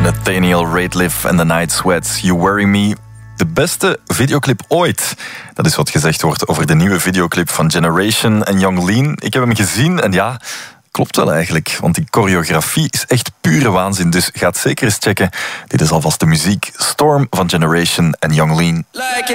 Nathaniel Rateliff en The Night Sweats, You Worry Me. De beste videoclip ooit. Dat is wat gezegd wordt over de nieuwe videoclip van Generation en Young Lean. Ik heb hem gezien en ja, klopt wel eigenlijk. Want die choreografie is echt pure waanzin. Dus ga het zeker eens checken. Dit is alvast de muziek Storm van Generation en Young Lean.